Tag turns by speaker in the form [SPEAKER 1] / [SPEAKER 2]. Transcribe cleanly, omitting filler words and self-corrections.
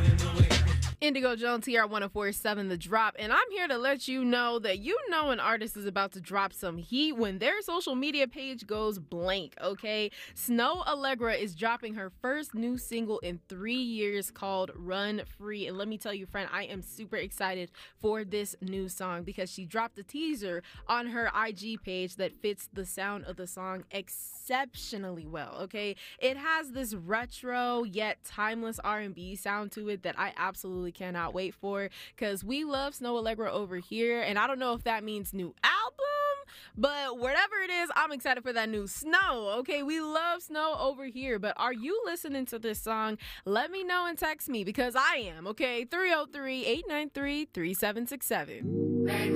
[SPEAKER 1] Indigo Jones here at 104.7 The Drop, and I'm here to let you know that an artist is about to drop some heat when their social media page goes blank, okay? Snoh Aalegra is dropping her first new single in 3 years called Run Free, and let me tell you, friend, I am super excited for this new song because she dropped a teaser on her IG page that fits the sound of the song exceptionally well, okay? It has this retro yet timeless R&B sound to it that I absolutely cannot wait for, because we love Snoh Aalegra over here, and I don't know if that means new album, but whatever it is, I'm excited for that new Snoh. Okay, we love Snoh over here, but are you listening to this song? Let me know and text me, because I am. Okay, 303-893-3767.